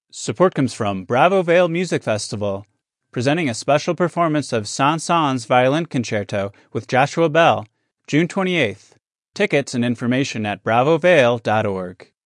Support comes from Bravo Vale Music Festival, presenting a special performance of Saint-Saëns Violin Concerto with Joshua Bell, June 28th. Tickets and information at bravovale.org.